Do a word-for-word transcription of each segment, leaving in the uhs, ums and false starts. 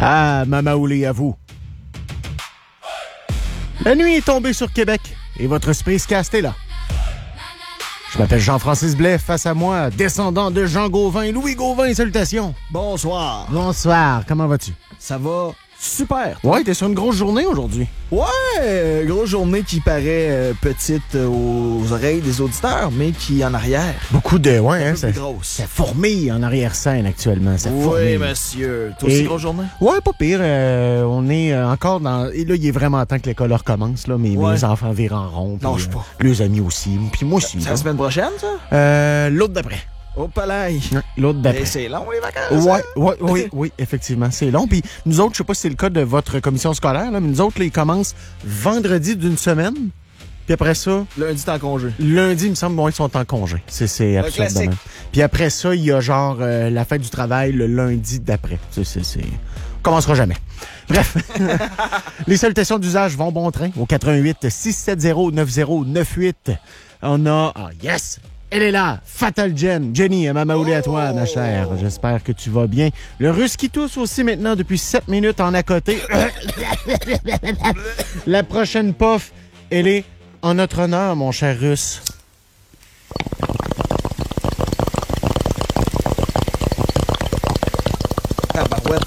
Ah, Mamaoulé, à vous. La nuit est tombée sur Québec et votre Spacecast est là. Je m'appelle Jean-Francis Blais, face à moi, descendant de Jean Gauvin, Louis Gauvin, salutations. Bonsoir. Bonsoir, comment vas-tu? Ça va super. Ouais, t'es sur une grosse journée aujourd'hui. Ouais, euh, grosse journée qui paraît euh, petite euh, aux oreilles des auditeurs, mais qui en arrière. Beaucoup de... Ouais, hein, ça, ça, ça fourmille en arrière-scène actuellement. Ça oui, fourmille. monsieur. Toi aussi, Et... grosse journée? Ouais, pas pire. Euh, on est euh, encore dans... Et là, il est vraiment temps que l'école recommence. Là. Mes, ouais. mes enfants virent en rond. Non, puis, je sais pas. Euh, les amis aussi. Puis moi aussi. C'est la semaine prochaine, ça? Euh, l'autre d'après. Au palais. L'autre d'après. C'est long, les vacances. Ouais, ouais, oui, oui, effectivement, c'est long. Puis nous autres, je sais pas si c'est le cas de votre commission scolaire, là, mais nous autres, là, ils commencent vendredi d'une semaine. Puis après ça... Lundi, t'es en congé. Lundi, il me semble, bon, ils sont en congé. C'est, c'est absurde de même. Puis après ça, il y a genre euh, la fête du travail le lundi d'après. C'est... c'est, c'est... On commencera jamais. Bref. Les salutations d'usage vont bon train au quatre-vingt-huit six sept zéro neuf zéro neuf huit. On a... Ah, oh, yes! Elle est là, Fatal Jen. Jenny, Mamaoulé à toi, ma chère. J'espère que tu vas bien. Le russe qui tousse aussi maintenant depuis sept minutes en à côté. La prochaine puff, elle est en notre honneur, mon cher russe. Ah, bah ouais.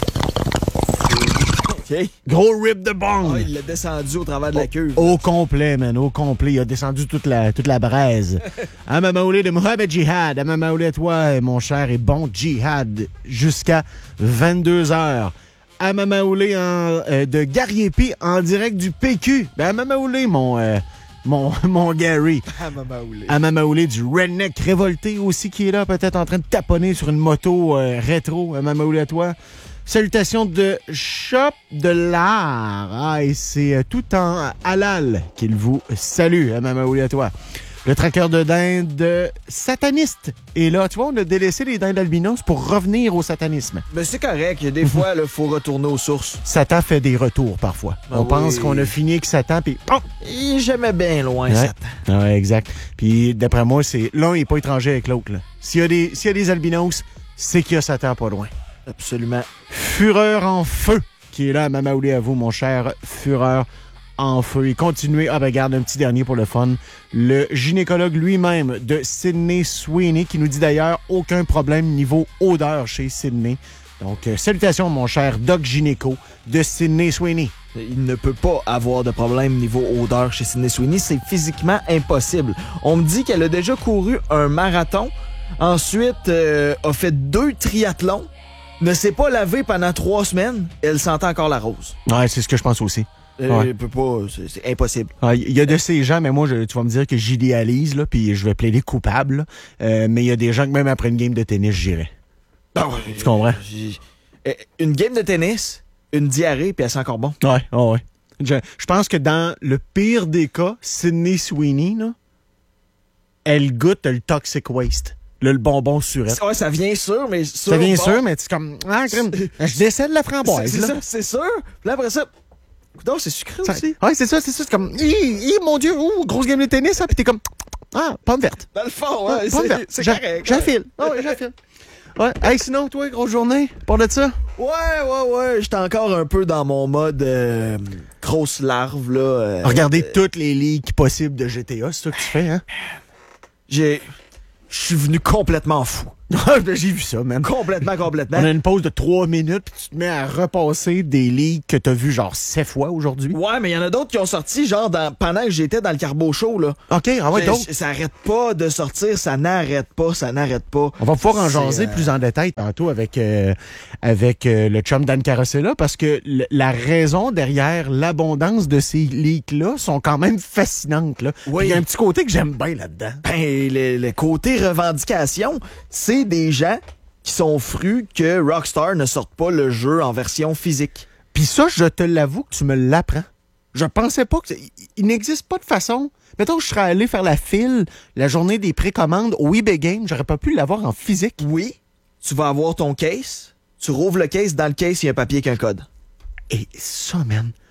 Okay. Gros rip de bong. Oh, il l'a descendu au travers de la cuve. Au, au complet, man, au complet. Il a descendu toute la, toute la braise. À Mamaoulé de Mohamed Jihad. À Mamaoulé à toi, mon cher et bon Jihad, jusqu'à vingt-deux heures. À Mamaoulé en, euh, de Gariepi en direct du P Q. Ben, à Mamaoulé, mon, euh, mon, mon Gary. À Mamaoulé. À Mamaoulé du Redneck Révolté aussi qui est là, peut-être en train de taponner sur une moto euh, rétro. À Mamaoulé à toi. Salutations de Shop de l'art. Ah, et c'est euh, tout en halal qu'il vous salue, à Mamaoulé à toi. Le traqueur de dinde sataniste. Et là, tu vois, on a délaissé les dindes albinos pour revenir au satanisme. Mais c'est correct. Des fois, il faut retourner aux sources. Satan fait des retours parfois. Ah, on oui. pense qu'on a fini avec Satan, puis... Oh! Il est jamais bien loin, ouais. Satan. Ouais, exact. Puis d'après moi, c'est l'un n'est pas étranger avec l'autre. Là. S'il y a des, s'il y a des albinos, c'est qu'il y a Satan pas loin. Absolument. Fureur en feu, qui est là à Mamaoulé à vous, mon cher Fureur en feu. Et continuez, ah ben regarde, un petit dernier pour le fun. Le gynécologue lui-même de Sydney Sweeney, qui nous dit d'ailleurs aucun problème niveau odeur chez Sydney. Donc, euh, salutations, mon cher Doc Gynéco de Sydney Sweeney. Il ne peut pas avoir de problème niveau odeur chez Sydney Sweeney. C'est physiquement impossible. On me dit qu'elle a déjà couru un marathon, ensuite euh, a fait deux triathlons, ne s'est pas lavé pendant trois semaines, elle sentait encore la rose. Ouais, c'est ce que je pense aussi. Euh, ouais. peut pas, c'est, c'est impossible. Il ouais, y a de ces gens, mais moi, je, tu vas me dire que j'idéalise, là, puis je vais plaider coupable. Euh, mais il y a des gens que même après une game de tennis, j'irais. Ah ouais, tu comprends? Une game de tennis, une diarrhée, puis elle sent encore bon. Ouais, oh ouais. Je, je pense que dans le pire des cas, Sydney Sweeney, là, elle goûte le toxic waste. Le, le bonbon surette. Ouais, ça vient sûr, mais sûr. Ça vient bon. sûr, mais c'est comme. Ah, crème, je décèle la framboise. C'est, là. c'est ça, c'est sûr. Puis là, après ça. Non, c'est sucré ça, aussi. Ouais, c'est ça, c'est ça. C'est comme. Hi, hi, mon Dieu, ouh, grosse game de tennis, hein, puis t'es comme. Ah, pomme verte. Dans le fond, ouais, ah, c'est, verte. c'est J'a, correct. J'affile. Ah, ouais, j'affile. Ouais. Hey, sinon, toi, grosse journée, pour de ça? Ouais, ouais, ouais. J'étais encore un peu dans mon mode euh, grosse larve, là. Euh, Regardez euh, toutes les ligues possibles de G T A, c'est ça que tu fais, hein? J'ai. Je suis venu complètement fou. J'ai vu ça, man. Complètement, complètement. On a une pause de trois minutes, puis tu te mets à repasser des ligues que t'as vues genre sept fois aujourd'hui. Ouais, mais il y en a d'autres qui ont sorti, genre, dans, pendant que j'étais dans le Carbo Show, là. OK, ah ouais, donc. Ça arrête pas de sortir, ça n'arrête pas, ça n'arrête pas. On va pouvoir en jaser euh... plus en détail tantôt avec, euh, avec euh, le chum Dan Carosella, parce que l- la raison derrière l'abondance de ces leaks-là sont quand même fascinantes, là. Oui. Il y a un petit côté que j'aime bien là-dedans. Ben, le, le côté revendication, c'est des gens qui sont frus que Rockstar ne sorte pas le jeu en version physique. Puis ça, je te l'avoue que tu me l'apprends. Je pensais pas que... Il n'existe pas de façon... Mettons que je serais allé faire la file la journée des précommandes au eBay Game, j'aurais pas pu l'avoir en physique. Oui, tu vas avoir ton case, tu rouvres le case, dans le case, il y a un papier avec un code. Et ça, man...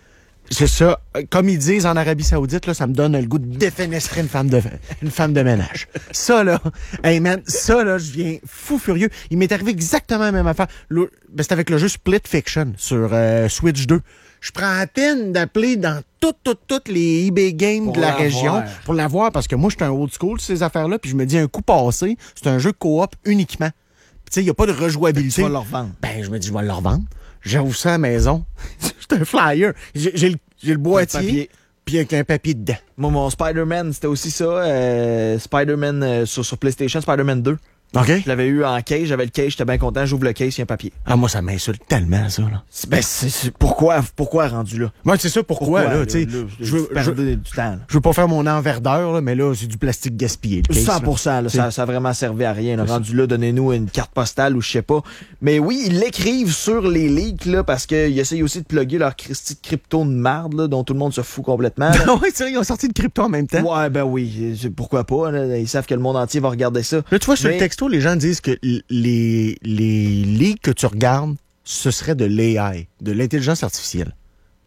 C'est ça. Comme ils disent en Arabie Saoudite, là, ça me donne le goût de défenestrer une femme de, une femme de ménage. Ça, là, hey man, ça, là, je viens fou furieux. Il m'est arrivé exactement la même affaire. Le, ben, c'était avec le jeu Split Fiction sur euh, Switch deux. Je prends la peine d'appeler dans toutes, toutes, toutes les eBay Games de la, la région voir. pour l'avoir parce que moi, je suis un old school ces affaires-là. Puis je me dis, un coup passé, c'est un jeu coop uniquement. Tu sais, il n'y a pas de rejouabilité. Tu vas le revendre. Ben, je me dis, je vais le revendre. J'avoue ça à la maison. C'est un flyer. J'ai, j'ai, le, j'ai le boîtier, puis avec un papier dedans. Moi, mon Spider-Man, c'était aussi ça. Euh, Spider-Man euh, sur, sur PlayStation, Spider-Man deux. OK. Je l'avais eu en case, j'avais le case, j'étais bien content, j'ouvre le case, il y a un papier. Ah, moi, ça m'insulte tellement, ça, là. Ben, c'est, c'est, pourquoi, pourquoi rendu là? Moi, c'est ça, pourquoi, pourquoi là, tu sais. Je veux perdre du temps, là. Je veux pas faire mon enverdeur, là, mais là, c'est du plastique gaspillé. Le case, cent pour cent, là, ça, ça a vraiment servi à rien. Là. Rendu là, donnez-nous une carte postale ou je sais pas. Mais oui, ils l'écrivent sur les leaks, là, parce qu'ils essayent aussi de plugger leur Christie de crypto de marde, là, dont tout le monde se fout complètement. Ouais, c'est vrai, ils ont sorti de crypto en même temps. Ouais, ben oui, pourquoi pas, là, ils savent que le monde entier va regarder ça. Là, tu vois, sur mais... le texto, les gens disent que les, les leaks que tu regardes, ce serait de l'A I, de l'intelligence artificielle.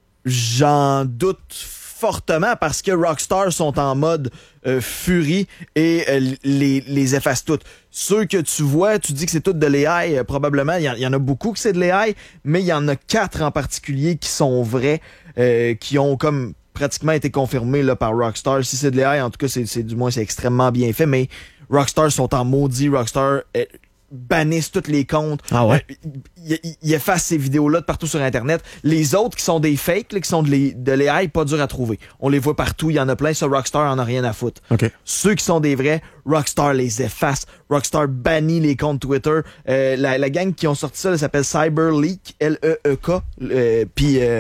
J'en doute fortement parce que Rockstar sont en mode euh, furie et euh, les, les effacent toutes. Ceux que tu vois, tu dis que c'est tout de l'A I, euh, probablement, il y, y en a beaucoup que c'est de l'A I, mais il y en a quatre en particulier qui sont vrais, euh, qui ont comme pratiquement été confirmés là, par Rockstar. Si c'est de l'A I, en tout cas, c'est, c'est du moins c'est extrêmement bien fait, mais Rockstar sont en maudit. Rockstar euh, bannissent tous les comptes. Ah ouais? Euh, ils effacent ces vidéos-là de partout sur Internet. Les autres qui sont des fakes, là, qui sont de, les, de l'A I, pas dur à trouver. On les voit partout, il y en a plein. Ça, Rockstar en a rien à foutre. Okay. Ceux qui sont des vrais, Rockstar les efface. Rockstar bannit les comptes Twitter. Euh, la, la gang qui ont sorti ça, elle s'appelle CyberLeak, L E E K. Euh, Puis... Euh,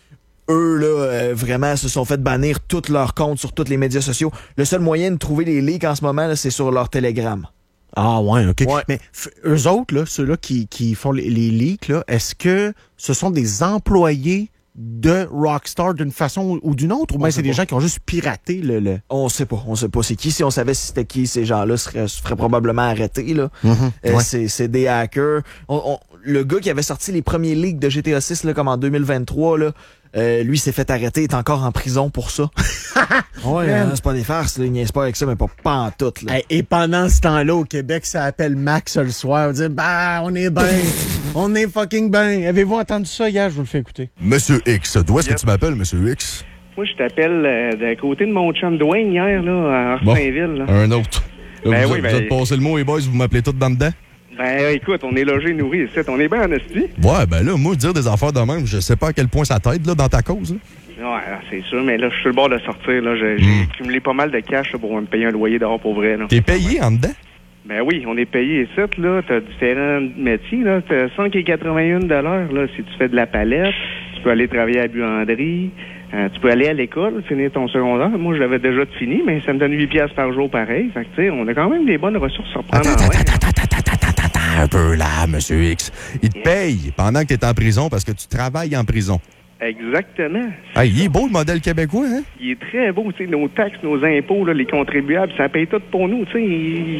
eux, là, euh, vraiment, se sont fait bannir tous leurs comptes sur tous les médias sociaux. Le seul moyen de trouver les leaks en ce moment, là, c'est sur leur Telegram. Ah ouais, OK. Ouais. Mais f- eux autres, là, ceux-là qui, qui font les, les leaks, là, est-ce que ce sont des employés de Rockstar d'une façon ou d'une autre? Ou bien c'est des gens qui ont juste piraté le... le... On sait pas. On sait pas c'est qui. Si on savait si c'était qui, ces gens-là seraient, se feraient probablement arrêter. Là. Mm-hmm. Euh, Ouais. c'est, c'est des hackers. On, on, le gars qui avait sorti les premiers leaks de G T A six là, comme en deux mille vingt-trois, là, euh, lui s'est fait arrêter, il est encore en prison pour ça. Ouais, hein, c'est pas des farces, là, il niaise pas avec ça, mais pas, pas en tout. Là. Hey, et pendant ce temps-là, au Québec, ça appelle Max le soir. On dit, bah, on est bien. On est fucking bien. Avez-vous entendu ça hier? Je vous le fais écouter. Monsieur X, d'où est-ce Yep. que tu m'appelles, Monsieur X? Moi, je t'appelle euh, d'un côté de mon chum Dwayne hier, là, à Bon, Orsainville. Là. un autre. Là, Ben vous, oui, vous ben- êtes passé le mot, les boys, vous m'appelez tous dans dedans? Ben, écoute, on est logés, nourris ici. On est bien en esti. Ouais, ben là, moi, dire des affaires de même, je sais pas à quel point ça t'aide là, dans ta cause. Là. Ouais, c'est sûr, mais là, je suis sur le bord de sortir. Là. J'ai, j'ai cumulé pas mal de cash là, pour me payer un loyer dehors pour vrai. Là. T'es payé en dedans? Ben oui, on est payé ici, là. T'as différents métiers, là. T'as cinq virgule quatre-vingt-un de l'heure, là. Si tu fais de la palette, tu peux aller travailler à la buanderie, euh, tu peux aller à l'école, finir ton secondaire. Moi, je l'avais déjà fini, mais ça me donne huit piastres par jour pareil. Fait que, tu sais, on a quand même des bonnes ressources à reprendre Attends, en attends, main. attends, attends, attends, attends, attends, attends, un peu là, Monsieur X. Il te paye pendant que t'es en prison parce que tu travailles en prison. Exactement. Hey, il est beau le modèle québécois, hein? Il est très beau, tu sais, nos taxes, nos impôts, là, les contribuables, ça paye tout pour nous, tu sais.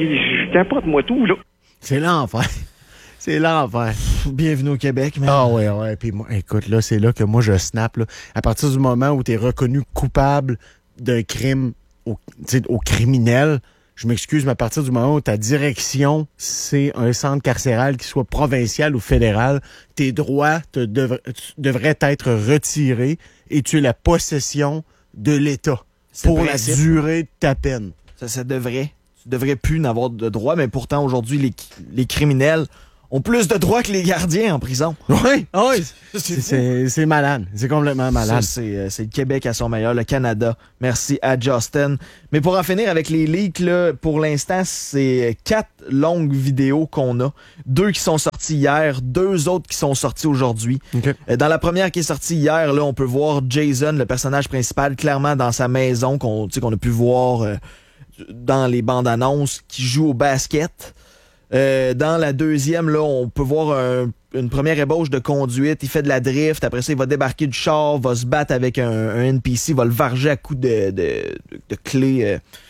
Je capote, moi, tout, là. C'est l'enfer. C'est l'enfer. Bienvenue au Québec, mais... Ah ouais, ouais. Puis moi, écoute, là, c'est là que moi, je snap. Là. À partir du moment où tu es reconnu coupable d'un crime au, au criminel, je m'excuse, mais à partir du moment où ta direction, c'est un centre carcéral, qu'il soit provincial ou fédéral, tes droits te devra- tu- devraient être retirés et tu es la possession de l'État C'est pour le la principe. durée de ta peine. Ça, ça devrait. Tu devrais plus n'avoir de droit, mais pourtant, aujourd'hui, les, les criminels ont plus de droits que les gardiens en prison. Oui, oui. C'est C'est, c'est, c'est malade. C'est complètement malade. Ça, c'est, euh, c'est le Québec à son meilleur, le Canada. Merci à Justin. Mais pour en finir avec les leaks, là, pour l'instant, c'est quatre longues vidéos qu'on a. Deux qui sont sorties hier, deux autres qui sont sorties aujourd'hui. OK. Euh, Dans la première qui est sortie hier, là, on peut voir Jason, le personnage principal, clairement dans sa maison, qu'on, tu sais, qu'on a pu voir euh, dans les bandes annonces, qui joue au basket. Euh, dans la deuxième, là, on peut voir un- une première ébauche de conduite. Il fait de la drift. Après ça, il va débarquer du char, va se battre avec un, un N P C, va le varger à coups de, de, de, de clés, euh,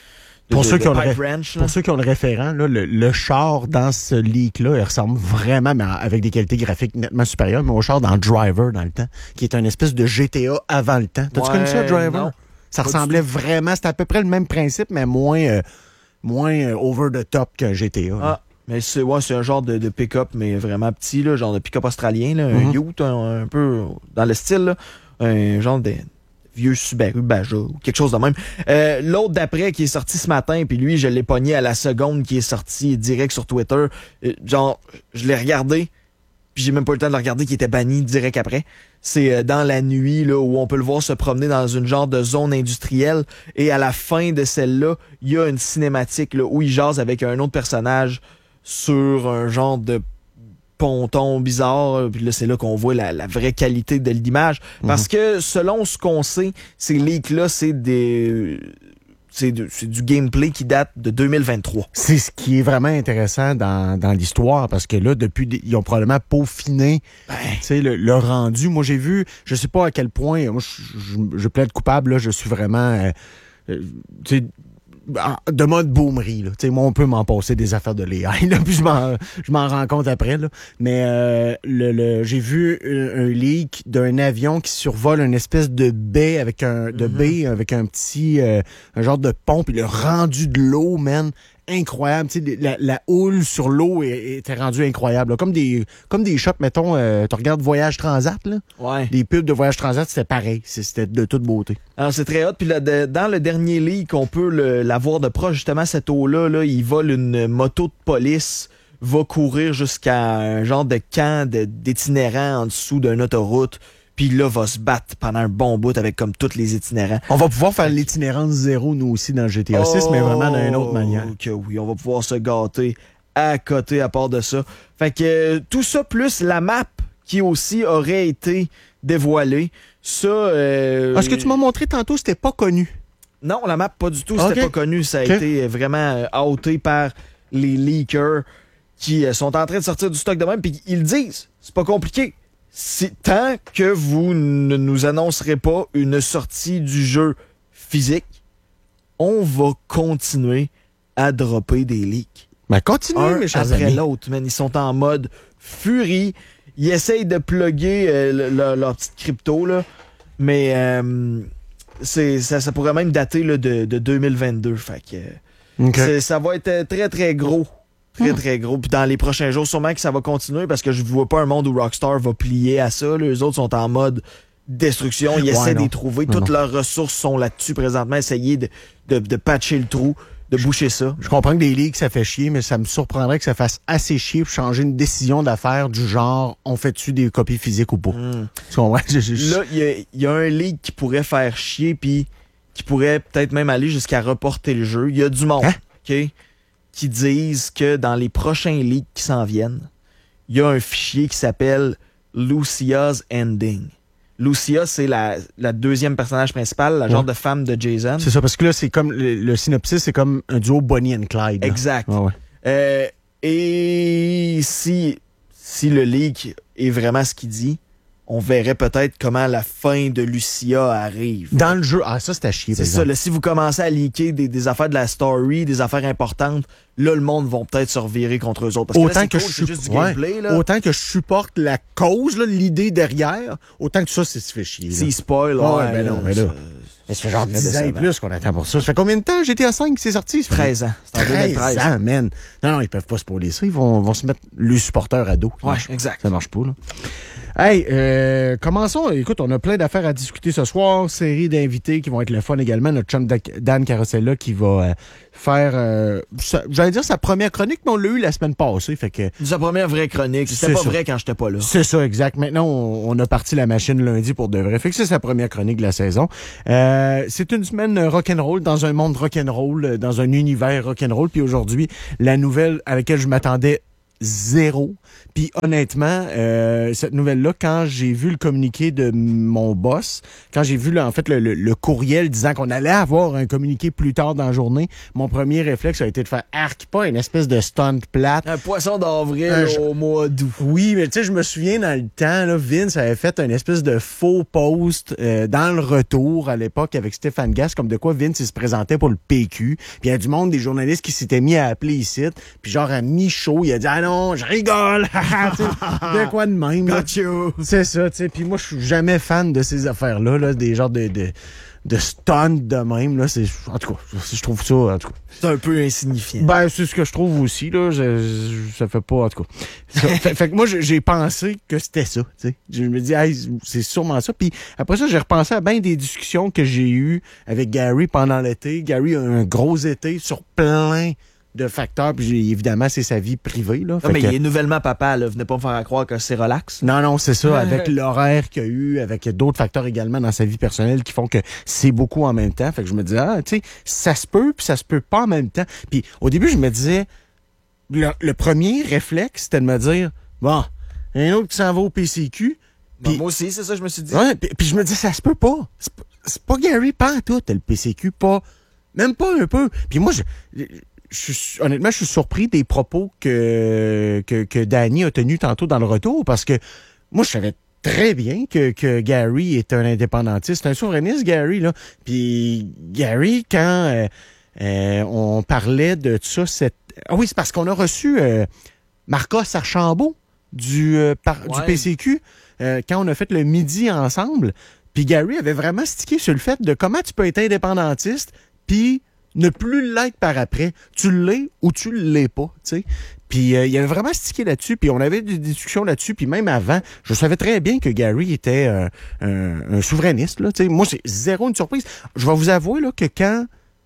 Pour, de, ceux de qui ont le Pipe ré- Ranch, là. pour ceux qui ont le référent, là, le, le char dans ce leak-là, il ressemble vraiment, mais avec des qualités graphiques nettement supérieures, mais au char dans Driver dans le temps, qui est un espèce de G T A avant le temps. T'as-tu Ouais, connu ça, Driver? non. Ça Pas du ressemblait vraiment, c'était à peu près le même principe, mais moins, euh, moins euh, over the top qu'un G T A. là. Ah, mais c'est ouais, c'est un genre de, de pick-up, mais vraiment petit, là, genre de pick-up australien, là, un Mhm. Ute, un, un peu dans le style, là, un genre de vieux Subaru Baja ou quelque chose de même. Euh, L'autre d'après qui est sorti ce matin, puis lui, je l'ai pogné à la seconde qui est sorti direct sur Twitter. Euh, genre, je l'ai regardé, puis j'ai même pas eu le temps de le regarder, qui était banni direct après. C'est euh, dans la nuit, là, où on peut le voir se promener dans une genre de zone industrielle, et à la fin de celle-là, il y a une cinématique là, où il jase avec un autre personnage sur un genre de ponton bizarre, puis là c'est là qu'on voit la, la vraie qualité de l'image, parce que selon ce qu'on sait, ces leaks-là, c'est des c'est du, c'est du gameplay qui date de deux mille vingt-trois. C'est ce qui est vraiment intéressant dans, dans l'histoire, parce que là, depuis, des- ils ont probablement peaufiné Ben, tu sais, le, le rendu. Moi, j'ai vu, je sais pas à quel point, moi, je, je, je plaide coupable, là, je suis vraiment, euh, euh, tu sais, en- de mode boomerie, là. Tu sais, moi, on peut m'en passer des affaires de l'A I, là, puis je m'en, je m'en rends compte après, là. Mais euh, le, le, j'ai vu un, un leak d'un avion qui survole une espèce de baie avec un, de Mhm. baie avec un petit, euh, un genre de pont, puis le rendu de l'eau, man, incroyable. Tu sais, la, la houle sur l'eau est- était rendue incroyable, là. Comme des, comme des shots, mettons, euh, tu regardes Voyage Transat, là. ouais. Les pubs de Voyage Transat, c'était pareil. C'est- C'était de toute beauté. Alors c'est très hot. Puis là, de- dans le dernier leak, on peut le- la voir de proche, justement, cette eau-là, là, il vole une moto de police, va courir jusqu'à un genre de camp de- d'itinérants en dessous d'une autoroute, puis là, va se battre pendant un bon bout avec comme tous les itinérants. On va pouvoir faire l'itinérance zéro, nous aussi, dans le G T A six, mais vraiment d'une autre manière. Oh, que oui, on va pouvoir se gâter à côté à part de ça. Fait que euh, tout ça plus la map qui aussi aurait été dévoilée. Ça... euh, Parce que tu m'as montré tantôt, c'était pas connu. Non, la map, pas du tout. C'était Ok. pas connu. Ça a Ok. été vraiment euh, outé par les leakers qui euh, sont en train de sortir du stock de même. Puis ils le disent. C'est pas compliqué. C'est tant que vous ne nous annoncerez pas une sortie du jeu physique, on va continuer à dropper des leaks. Ben, continue, Un mes chers après amis. l'autre, man. Ils sont en mode furie. Ils essayent de plugger euh, le- le- leur petite crypto, là. Mais euh, c'est, ça, ça pourrait même dater là, de, de deux mille vingt-deux. Fait que euh, OK. c'est- ça va être très, très gros. Très, Hmm. très gros. Puis dans les prochains jours, sûrement que ça va continuer parce que je vois pas un monde où Rockstar va plier à ça. Là. Les autres sont en mode destruction. Ils Ouais, essaient non. d'y trouver. Non, Toutes non. leurs ressources sont là-dessus présentement. Essayer de, de, de patcher le trou, de boucher ça. Je comprends que des leaks, ça fait chier, mais ça me surprendrait que ça fasse assez chier pour changer une décision d'affaires du genre, on fait-tu des copies physiques ou pas? Hmm. Tu comprends? Je- je- Là, il y a, il y a un leak qui pourrait faire chier, puis qui pourrait peut-être même aller jusqu'à reporter le jeu. Il y a du monde, Hein? OK, qui disent que dans les prochains leaks qui s'en viennent, il y a un fichier qui s'appelle Lucia's Ending. Lucia, c'est la, la deuxième personnage principal, la genre Ouais. de femme de Jason. C'est ça, parce que là, c'est comme, le, le synopsis, c'est comme un duo Bonnie and Clyde. là. Exact. Ouais, ouais. Euh, et si, si le leak est vraiment ce qu'il dit, on verrait peut-être comment la fin de Lucia arrive. Dans le jeu, ah, ça, c'est à chier, C'est par ça, exemple. là, si vous commencez à leaker des, des affaires de la story, des affaires importantes, là, le monde va peut-être se revirer contre eux autres. Parce que Autant là, c'est que cool, je c'est suis- juste du ouais. gameplay, là. Autant que je supporte la cause, là, l'idée derrière, autant que ça, c'est se fait chier. là. S'ils spoil, Ouais, ouais, ben non, ben là. ça- Mais ça fait genre c'est dix ans et décevant. plus qu'on attend pour ça. Ça fait combien de temps G T A cinq c'est sorti? Ça fait treize ans. C'est en deux mille treize. treize ans, man. Non, non, ils peuvent pas spoiler ça. Ils vont, vont se mettre les supporters à dos. Ça Ouais, marche- exact. Ça marche pas, là. Hey, euh, commençons. Écoute, on a plein d'affaires à discuter ce soir. Série d'invités qui vont être le fun également. Notre chum Dan Carosella qui va euh, faire, euh, sa- j'allais dire sa première chronique, mais on l'a eu la semaine passée. Fait que C'est sa première vraie chronique. C'est C'était pas ça. vrai quand j'étais pas là. c'est ça, exact. Maintenant, on, on a parti la machine lundi pour de vrai. Fait que c'est sa première chronique de la saison. Euh, c'est une semaine rock'n'roll dans un monde rock'n'roll, euh, dans un univers rock'n'roll. Puis aujourd'hui, la nouvelle à laquelle je m'attendais zéro. Puis honnêtement, euh, cette nouvelle-là, quand j'ai vu le communiqué de mon boss, quand j'ai vu là, en fait le, le, le courriel disant qu'on allait avoir un communiqué plus tard dans la journée, mon premier réflexe a été de faire arc, pas une espèce de stunt plate. Un poisson d'avril Un j- au mois d'août. Oui, mais tu sais, je me souviens dans le temps, là, Vince avait fait une espèce de faux post euh, dans le retour à l'époque avec Stéphane Gass, comme de quoi Vince il se présentait pour le P Q. Puis il y a du monde, des journalistes qui s'étaient mis à appeler ici. Puis genre à mi-show, il a dit ah non, je rigole, tu sais, de quoi de même. Là. Got you. C'est ça, tu sais. Puis moi, je suis jamais fan de ces affaires-là, là, des genres de de, de stunts de même. Là, c'est en tout cas, je trouve ça en tout cas. C'est un peu insignifiant. Ben, c'est ce que je trouve aussi, là. Je, je- ça fait pas, en tout cas. Ça- fait, fait que moi, j'ai j'ai pensé que c'était ça, tu sais. Je me dis, hey, c'est sûrement ça. Puis après ça, j'ai repensé à bien des discussions que j'ai eues avec Gary pendant l'été. Gary a un gros été sur plein de facteurs. Puis j'ai- évidemment, c'est sa vie privée, là. Non, Fait mais que- il est nouvellement papa, là. Venez pas me faire croire que c'est relax. non, non, c'est ça, avec l'horaire qu'il y a eu, avec d'autres facteurs également dans sa vie personnelle qui font que c'est beaucoup en même temps. Fait que je me disais, ah, tu sais, ça se peut, puis ça se peut pas en même temps. Puis au début, je me disais, le, le premier réflexe, c'était de me dire, bon, un autre qui s'en va au P C Q. Ben, Puis- moi aussi, c'est ça que je me suis dit. Ouais, puis, puis je me dis, ça se peut pas. C'est pas, c'est pas Gary, pas en tout, le P C Q, pas, même pas un peu. Puis moi, je, je suis, honnêtement, je suis surpris des propos que, que, que Danny a tenus tantôt dans le retour, parce que moi, je savais très bien que, que Gary est un indépendantiste, un souverainiste, Gary, là. Puis Gary, quand euh, euh, on parlait de ça, cette... Ah oui, c'est parce qu'on a reçu euh, Marcos Archambault du, euh, par- du Ouais. P C Q euh, quand on a fait le midi ensemble. Puis Gary avait vraiment stické sur le fait de comment tu peux être indépendantiste puis ne plus l'être par après. Tu l'es ou tu l'es pas, tu sais. Puis euh, il avait vraiment stické là-dessus, puis on avait des discussions là-dessus, puis même avant, je savais très bien que Gary était euh, un, un souverainiste, là, tu sais. Moi, c'est zéro une surprise. Je vais vous avouer, là, que quand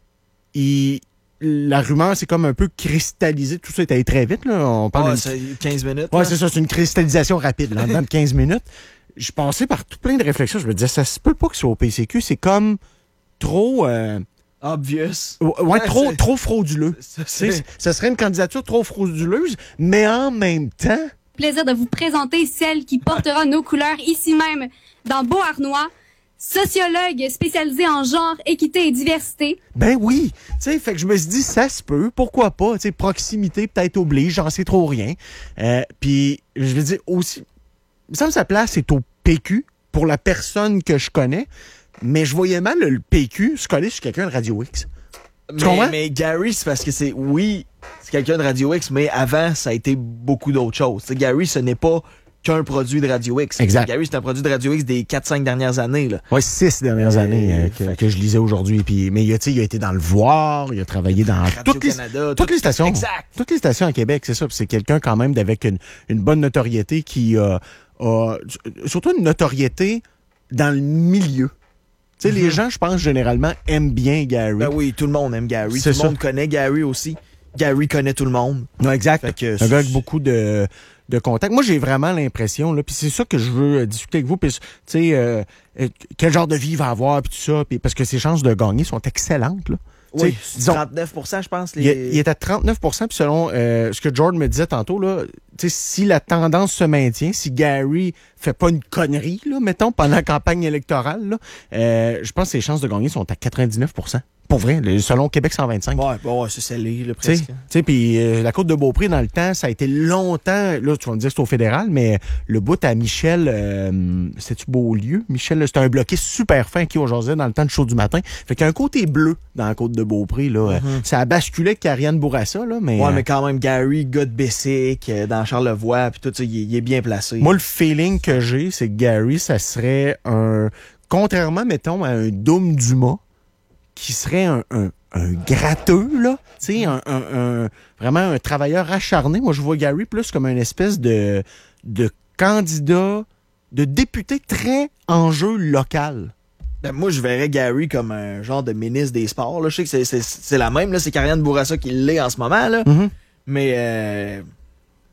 il... La rumeur, c'est comme un peu cristallisé. Tout ça est allé très vite, là. On parle Ah, d'une- c'est quinze minutes. Ouais, là. c'est ça, c'est une cristallisation rapide, là, en dedans de quinze minutes. Je passais par tout plein de réflexions. Je me disais, ça se peut pas que ce soit au P C Q. C'est comme trop... euh, Obvious. ouais, Ouais, trop, c'est- trop frauduleux. Ça, Tu sais, c'est- ça serait une candidature trop frauduleuse, mais en même temps... Plaisir de vous présenter celle qui portera nos couleurs ici même dans Beauharnois, sociologue spécialisée en genre, équité et diversité. Ben oui, tu sais, fait que je me suis dit, ça se peut, pourquoi pas, tu sais, proximité peut-être oblige, j'en sais trop rien. Euh, Puis, je veux dire aussi, il me semble que sa place est au P Q, pour la personne que je connais, mais je voyais mal le P Q se coller sur quelqu'un de Radio X. Tu comprends? Mais, mais Gary, c'est parce que c'est, oui, c'est quelqu'un de Radio X, mais avant, ça a été beaucoup d'autres choses. Tu sais, Gary, ce n'est pas qu'un produit de Radio X. Exact. Gary, c'est un produit de Radio X des quatre cinq dernières années, là. Ouais, six dernières Euh, années euh, que, fait- que je lisais aujourd'hui. Puis, mais il a, tu sais, il a été dans le Voir, il a travaillé dans toutes les, Radio-Canada, toutes tout- les stations. Exact. Toutes les stations à Québec, c'est ça. Puis c'est quelqu'un quand même avec une, une bonne notoriété qui a, a surtout une notoriété dans le milieu. Tu sais, les gens, je pense, généralement, aiment bien Gary. Ben oui, tout le monde aime Gary. Tout C'est le ça. monde connaît Gary aussi. Gary connaît tout le monde. Non, exact. Fait que un gars avec beaucoup de, de contacts. Moi, j'ai vraiment l'impression, là, puis c'est ça que je veux euh, discuter avec vous, puis tu sais, euh, euh, quel genre de vie il va avoir, puis tout ça, puis parce que ses chances de gagner sont excellentes, là. Tu Oui, sais, disons, trente-neuf pour cent, je pense. Les... il, est- il est à trente-neuf pour cent, puis selon euh, ce que George me disait tantôt, là, tu sais, si la tendance se maintient, si Gary fait pas une connerie, là, mettons, pendant la campagne électorale, là, euh, je pense que ses chances de gagner sont à quatre-vingt-dix-neuf pour cent. Pour vrai, le- selon Québec cent vingt-cinq. Ouais, bon, ouais, c'est scellé, là, Tu sais, presque. tu sais, puis euh, la Côte de Beaupré, dans le temps, ça a été longtemps, là, tu vas me dire que c'est au fédéral, mais le bout à Michel, euh, c'est-tu Beaulieu? Michel, là, c'était un bloqué super fin qui aujourd'hui dans le temps de show du matin. Fait qu'il y a un côté bleu dans la Côte de Beaupré, là. Euh, Ça a basculé avec Ariane Bourassa, là, mais... Ouais, euh, mais quand même, Gary, gars de Bessic, euh, dans Charlevoix, puis tout ça, il est, il est bien placé. moi, le feeling que j'ai, c'est que Gary, ça serait un... Contrairement, mettons, à un Doom Dumas, qui serait un, un, un gratteux, là. Tu sais, un, un, un- vraiment un travailleur acharné. Moi, je vois Gary plus comme une espèce de, de candidat, de député très enjeu local. Ben, moi, je verrais Gary comme un genre de ministre des Sports. Là. Je sais que c'est, c'est, c'est la même, là, c'est Karianne Bourassa qui l'est en ce moment, là. Mhm. Mais euh,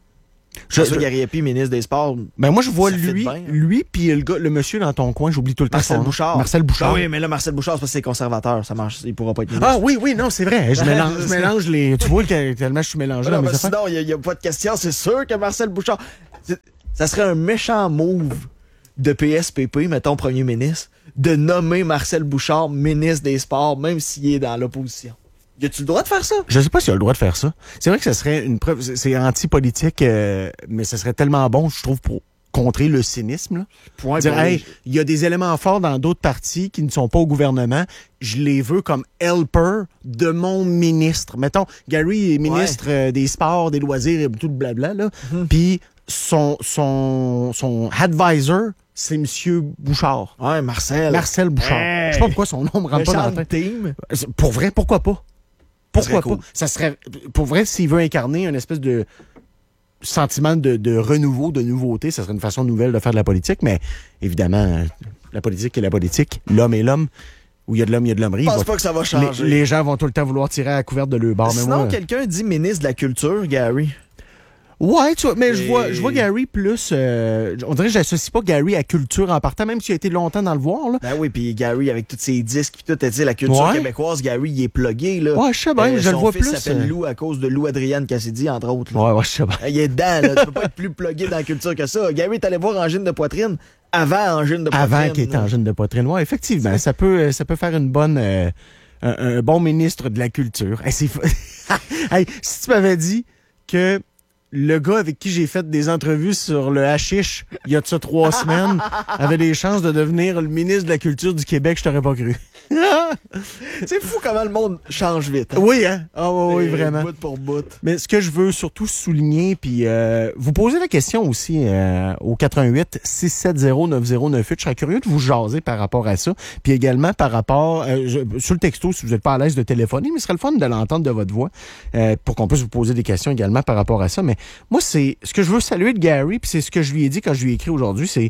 Je, François Gariepi, ministre des Sports. Ben moi, je vois ça fit lui, bien, hein. lui puis le gars, le monsieur dans ton coin, j'oublie tout le temps Marcel son nom. Bouchard. Marcel Bouchard. Ah oui, mais là, Marcel Bouchard, c'est parce que c'est conservateur. Ça marche, il pourra pas être ministre. Ah oui, oui, non, c'est vrai. Je mélange, je mélange les. Tu vois que tellement je suis mélangé non, dans mes mais affaires. sinon, il n'y a, a pas de question. C'est sûr que Marcel Bouchard. Ça serait un méchant move de P S P P, mettons, premier ministre, de nommer Marcel Bouchard ministre des Sports, même s'il est dans l'opposition. Y a-tu le droit de faire ça? Je sais pas s'il a le droit de faire ça. C'est vrai que ce serait une preuve, c'est anti-politique, euh, mais ce serait tellement bon, je trouve, pour contrer le cynisme. Là. Point Dire, pour hey, les- il y a des éléments forts dans d'autres partis qui ne sont pas au gouvernement. Je les veux comme helper de mon ministre. Mettons, Gary est ministre euh, des sports, des loisirs et tout le blabla, là. Mhm. Puis son, son, son advisor, c'est Monsieur Bouchard. Ouais, Marcel. Marcel Bouchard. Hey! Je sais pas pourquoi son nom me rentre pas dans la Méchante tête. team. Pour vrai, pourquoi pas? Pourquoi Ça serait pas? Ça serait, pour vrai, s'il veut incarner une espèce de sentiment de, de renouveau, de nouveauté, ça serait une façon nouvelle de faire de la politique, mais évidemment, la politique est la politique. L'homme est l'homme. Où il y a de l'homme, il y a de l'hommerie. Je pense Va- pas que ça va changer. Les, les gens vont tout le temps vouloir tirer à la couverte de leur bord. Mais Sinon, moi, quelqu'un dit ministre de la Culture, Gary. ouais, tu vois, mais je Et- vois, je vois Gary plus. euh, on dirait que j'associe pas Gary à culture en partant, même s'il a été longtemps dans le voir. Là. Ben oui, puis Gary, avec tous ses disques, puis tout, tu sais, la culture Ouais. québécoise, Gary, il est plugué, là. Ouais, je sais bien, Euh, je le son vois fils plus. s'appelle euh, Lou à cause de Lou Adrienne Cassidy, entre autres. là. Ouais, ouais, je sais bien. Il est dedans, là. Tu peux pas être plus plugué dans la culture que ça. Gary est allé voir Angine de poitrine avant Angine de poitrine. Avant qu'il était là. en jeune de poitrine. Ouais, effectivement, ça peut, ça peut faire une bonne, euh, un, un bon ministre de la culture. Hey, c'est fa- hey, si tu m'avais dit que le gars avec qui j'ai fait des entrevues sur le hashish il y a de ça trois semaines avait des chances de devenir le ministre de la culture du Québec, je t'aurais pas cru. C'est fou comment le monde change vite. hein. Oui, hein? Ah oui, oui, Et vraiment. Bout pour bout. Mais ce que je veux surtout souligner, puis euh, vous poser la question aussi euh, au quatre un huit, six sept zéro, neuf zéro neuf huit. Je serais curieux de vous jaser par rapport à ça. Puis également par rapport, euh, je- sur le texto, si vous n'êtes pas à l'aise de téléphoner, mais ce serait le fun de l'entendre de votre voix euh, pour qu'on puisse vous poser des questions également par rapport à ça. Mais moi, c'est ce que je veux saluer de Gary, puis c'est ce que je lui ai dit quand je lui ai écrit aujourd'hui, c'est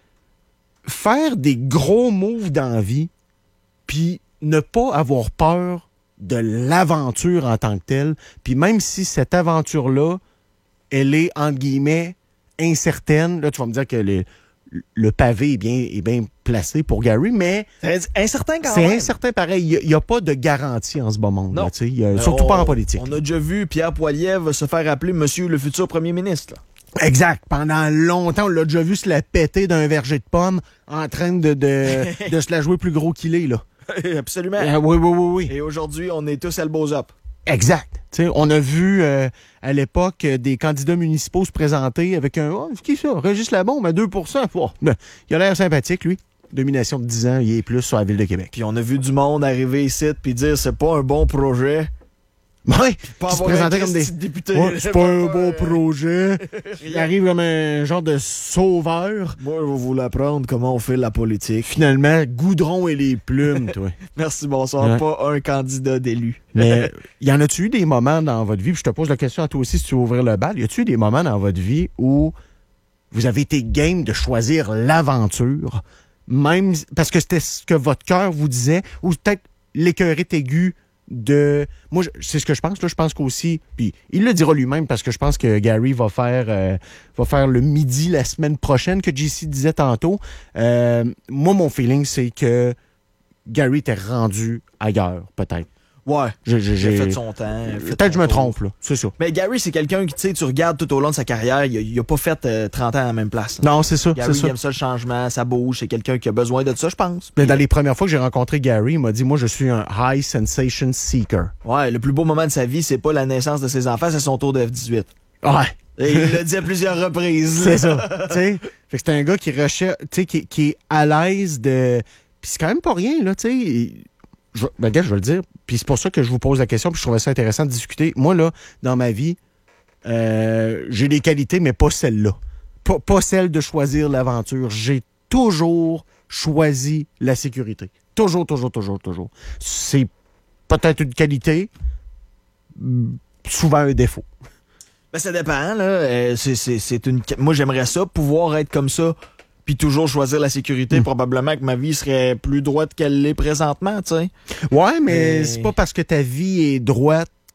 faire des gros moves dans la vie, puis ne pas avoir peur de l'aventure en tant que telle. Puis même si cette aventure-là, elle est, entre guillemets, incertaine, là, tu vas me dire que le, le pavé est bien, est bien placé pour Gary, mais C'est incertain quand c'est même. incertain pareil. Il n'y a, a pas de garantie en ce bon monde. Non. Là, tu sais. Il y a- Euh, surtout on- pas en politique. On a déjà vu Pierre Poilievre se faire appeler Monsieur le futur premier ministre. là. Exact. Pendant longtemps, on l'a déjà vu se la péter d'un verger de pommes en train de, de, de se la jouer plus gros qu'il est. Là. Absolument. Ah, oui, oui, oui, oui. Et aujourd'hui, on est tous elbows up. Exact. Tu sais, on a vu euh, à l'époque euh, des candidats municipaux se présenter avec un oh, qui ça? Régis Labombe à deux pour cent. Oh, ben, il a l'air sympathique, lui. Domination de dix ans, il est plus sur la ville de Québec. Puis on a vu du monde arriver ici puis dire c'est pas un bon projet. Ouais, Pas qui se avoir présentaient un comme des. Christi de député. Ouais, c'est pas un Pas, beau euh, projet. Il arrive comme un genre de sauveur. Moi, je vais vous l'apprendre comment on fait la politique. Finalement, goudron et les plumes, toi. Merci, bonsoir. Ouais. Pas un candidat d'élu. Mais y en a-tu eu des moments dans votre vie, puis je te pose la question à toi aussi si tu veux ouvrir le bal, y a-tu eu des moments dans votre vie où vous avez été game de choisir l'aventure, même parce que c'était ce que votre cœur vous disait, ou peut-être l'écœurite aiguë de... Moi, je- c'est ce que je pense. Là, je pense qu'aussi... Puis il le dira lui-même parce que je pense que Gary va faire, euh, va faire le midi la semaine prochaine que J C disait tantôt. Euh, moi, mon feeling, c'est que Gary était rendu ailleurs, peut-être. Ouais. Je- je- J'ai j'ai- fait son temps. il a fait Peut-être que je son me tour. trompe, là. C'est ça. Mais Gary, c'est quelqu'un qui, tu sais, tu regardes tout au long de sa carrière, il a, il a pas fait euh, trente ans à la même place. là. Non, c'est ça. Gary, C'est ça. il aime ça le changement, ça bouge, c'est quelqu'un qui a besoin de ça, je pense. Mais dans les premières fois que j'ai rencontré Gary, il m'a dit, moi, je suis un high sensation seeker. Ouais, le plus beau moment de sa vie, c'est pas la naissance de ses enfants, c'est son tour de F dix-huit. Ouais. Et il l'a dit à plusieurs reprises. C'est ça. Tu sais, fait que c'est un gars qui recherche, tu sais, qui, qui est à l'aise de. Puis c'est quand même pas rien, là, tu sais. Je, ben, gars, je vais le dire. Puis c'est pour ça que je vous pose la question, puis je trouvais ça intéressant de discuter. Moi, là, dans ma vie, euh, j'ai des qualités, mais pas celle-là. Pas, pas celle de choisir l'aventure. J'ai toujours choisi la sécurité. Toujours, toujours, toujours, toujours. C'est peut-être une qualité, souvent un défaut. Ben, ça dépend, là. Euh, c'est, c'est, c'est une... Moi, j'aimerais ça, pouvoir être comme ça, puis toujours choisir la sécurité. Mm. Probablement que ma vie serait plus droite qu'elle l'est présentement, tu sais. Ouais, mais Mais- c'est pas parce que ta vie est droite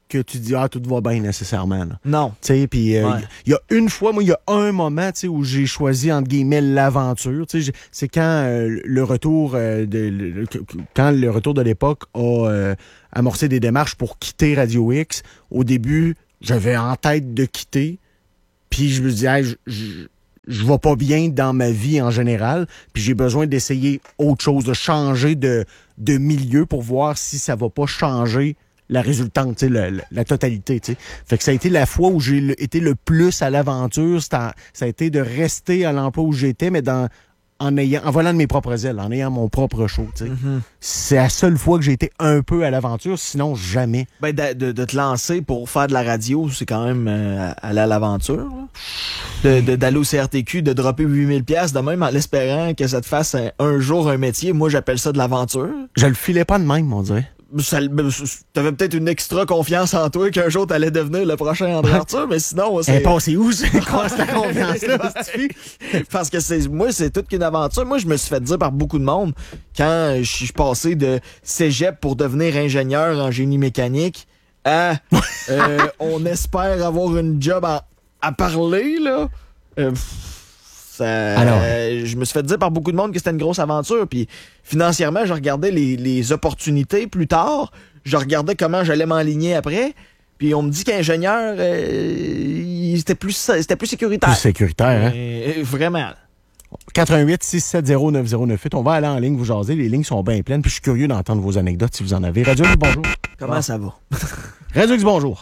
que tu dis, ah, tout va bien nécessairement. Là. Non. Tu sais, puis il euh, Ouais. y, y a une fois, moi, il y a un moment, tu sais, où j'ai choisi, entre guillemets, l'aventure. Tu sais, j'ai- c'est quand euh, le retour euh, de, le- quand le retour de l'époque a euh, amorcé des démarches pour quitter Radio X. Au début, j'avais en tête de quitter, puis je me disais, hey, je, je, je vais pas bien dans ma vie en général, puis j'ai besoin d'essayer autre chose, de changer de, de milieu pour voir si ça va pas changer la résultante, tu sais, la, la, la totalité, tu sais. Fait que ça a été la fois où j'ai le- été le plus à l'aventure, c'était en- ça a été de rester à l'emploi où j'étais, mais dans en ayant, en volant de mes propres ailes, en ayant mon propre show, tu sais. Mm-hmm. C'est la seule fois que j'ai été un peu à l'aventure, sinon jamais. Ben, de, de, de te lancer pour faire de la radio, c'est quand même euh, aller à l'aventure. là. De, de, d'aller au C R T Q, de dropper huit mille piastres de même en l'espérant que ça te fasse un, un jour un métier. Moi, j'appelle ça de l'aventure. Je le filais pas de même, on dirait. Ça, ben, t'avais peut-être une extra confiance en toi qu'un jour t'allais devenir le prochain André Arthur, mais sinon, Elle c'est... est passée où, c'est quoi cette confiance-là, cette fille? Parce que c'est moi, c'est toute qu'une aventure. Moi, je me suis fait dire par beaucoup de monde quand je suis passé de cégep pour devenir ingénieur en génie mécanique à euh, on espère avoir une job à, à parler, là. Euh, ça, Alors. euh, je me suis fait dire par beaucoup de monde que c'était une grosse aventure. Puis financièrement, je regardais les, les opportunités plus tard. Je regardais comment j'allais m'enligner après. Puis on me dit qu'ingénieur, euh, c'était plus c'était plus sécuritaire. Plus sécuritaire, hein? Euh, vraiment. quatre un huit, six sept zéro, neuf zéro neuf huit. On va aller en ligne vous jaser. Les lignes sont bien pleines. Puis je suis curieux d'entendre vos anecdotes si vous en avez. Radio X, bonjour. Comment Bon. ça va? Radio X, bonjour.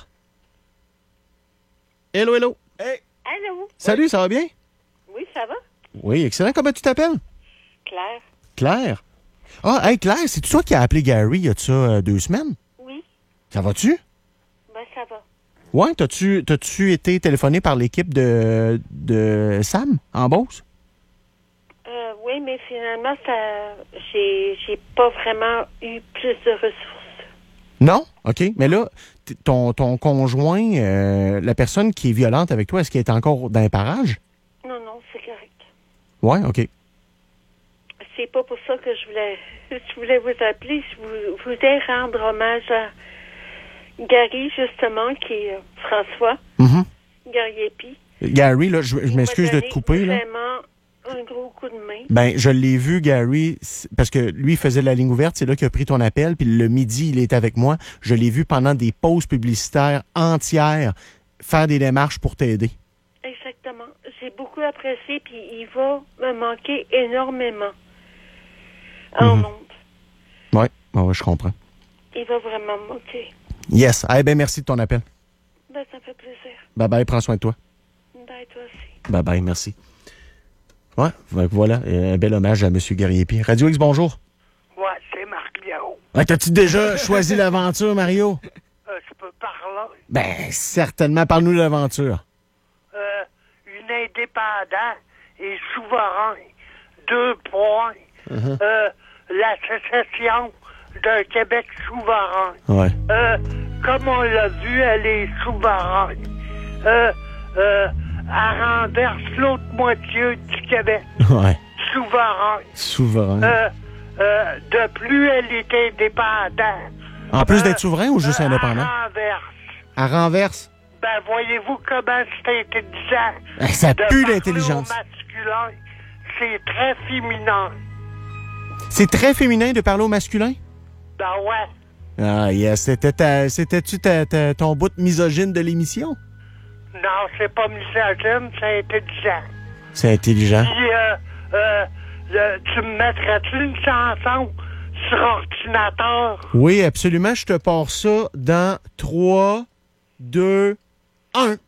Hello, hello. Hey! Allô? Salut, ça va bien? Oui, ça va? Oui, excellent. Comment tu t'appelles? Claire? Claire. Ah, hey, Claire, c'est toi qui as appelé Gary il y a de ça euh, deux semaines? Oui, Ça va-tu? ben ça va. Ouais, t'as-tu, t'as-tu été téléphoné par l'équipe de, de Sam en Beauce? Euh, oui, mais finalement, ça, j'ai, j'ai pas vraiment eu plus de ressources. Non? OK. Mais là, t- ton, ton conjoint, euh, la personne qui est violente avec toi, est-ce qu'elle est encore dans les parages? Non, non, c'est correct. Ouais, OK. C'est pas pour ça que je voulais, je voulais vous appeler. Je vous, vous voulais rendre hommage à Gary, justement, qui est euh, François Mhm. Gariepi. Gary, là, je, je Il m'excuse m'a de te couper, donné là. vraiment un gros coup de main. Ben, je l'ai vu, Gary, c- parce que lui, il faisait la ligne ouverte. C'est là qu'il a pris ton appel. Puis le midi, il est avec moi. Je l'ai vu pendant des pauses publicitaires entières faire des démarches pour t'aider. Exactement. J'ai beaucoup apprécié, puis il va me manquer énormément en Mhm. ondes. Ouais, ouais, ouais, je comprends. Il va vraiment me manquer. Yes. Eh ben, merci de ton appel. Ben, ça me fait plaisir. Bye bye, prends soin de toi. Bye, toi aussi. Bye bye, merci. Ouais, fait que voilà, euh, un bel hommage à M. Gariepi. Radio X, bonjour. Ouais, c'est Marc Liao. Ah, t'as-tu déjà choisi l'aventure, Mario? Euh, je peux parler. Ben, certainement. Parle-nous de l'aventure. Euh, une indépendante et souverain. Deux points. Uh-huh. Euh, l'association d'un Québec souverain. Ouais. Euh, comme on l'a vu, elle est souveraine. Euh, euh, elle renverse l'autre moitié du Québec. Ouais. Souverain. Souverain. Euh, euh, de plus, elle est indépendante. en plus euh, d'être souverain ou juste Euh, indépendant? Elle renverse. Elle renverse. Ben, voyez-vous comment c'est intelligent. Eh, ça De pue parler l'intelligence. au masculin, c'est très féminin. C'est très féminin de parler au masculin? Ben ouais. Ah, yes. C'était ta, c'était-tu ta, ta- ton bout de misogyne de l'émission? Non, c'est pas misogyne, c'est intelligent. C'est intelligent. Puis, euh, euh, le- tu me mettrais-tu une chanson sur ordinateur? Oui, absolument. Je te pars ça dans trois, deux, un.